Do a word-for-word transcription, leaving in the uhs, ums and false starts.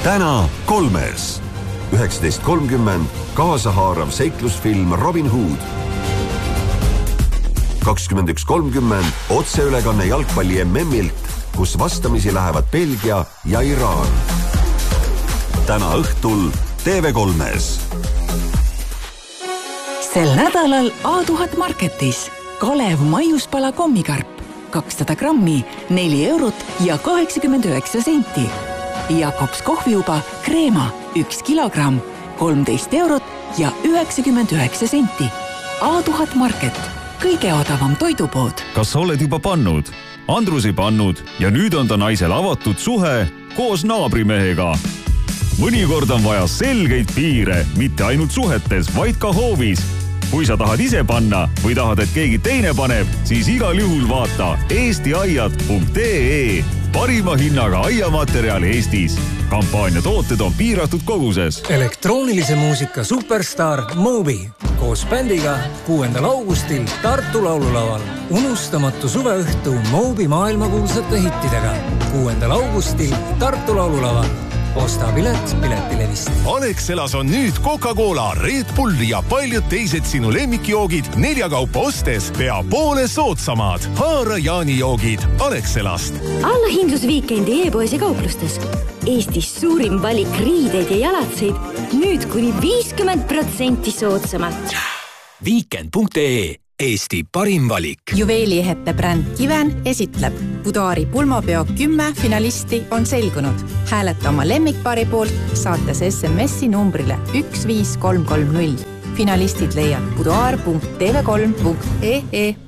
täna kolmes. üheksateist kolmkümmend kaasahaarav seiklusfilm Robin Hood. kakskümmend üks kolmkümmend otseülekanne jalgpalli M M-ilt, kus vastamisi lähevad Belgia ja Iraan. Täna õhtul T V kolmes. Sel nädalal A tuhat Marketis Kalev maiuspala kommikarp kakssada grammi, neli eurot ja kaheksakümmend üheksa senti. Jakobs kohviuba kreema üks kilogramm, kolmteist eurot ja üheksakümmend üheksa senti. A tuhat Market, kõige odavam toidupood. Kas sa oled juba pannud? Andrus ei pannud ja nüüd on ta naisel avatud suhe koos naabrimehega. Mõnikord on vaja selgeid piire, mitte ainult suhetes, vaid ka hoovis. Kui sa tahad ise panna või tahad, et keegi teine paneb, siis igal juhul vaata eesti aiad punkt ee. Parima hinnaga aiamaterjal Eestis. Kampaania tooted on piiratud koguses. Elektroonilise muusika superstar Moby koos bändiga kuuendal augustil Tartu laululaval. Unustamatu suveõhtu Moby maailmakuulsate hittidega. kuuendal augustil Tartu laululaval. Osta pilet Piletilevist. Alexelas on nüüd Coca-Cola, Red Bull ja paljud teised sinu lemmikjoogid nelja kaupa ostes pea poole soodsamad. Haara jaanijoogid Alexelast. Allahindlusviikendi e-poes ja kauplustes. Eestis suurim valik riideid ja jalatseid. Nüüd kuni viiskümmend protsenti soodsamalt. Viikend punkt ee. Eesti parim valik. Juveeliehete bränd Kiven esitleb. Budaari pulmapeo kümme finalisti on selgunud. Hääleta oma lemmikpaari poolt, saates S M S-i numbrile üks viis kolm kolm null. Finalistid leiad budaar punkt tv kolm punkt ee.